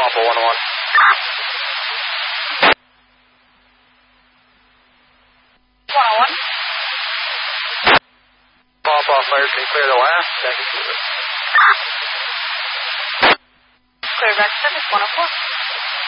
Papa 101. Papa fire, can you clear the last? Thank you. Clear back service 104.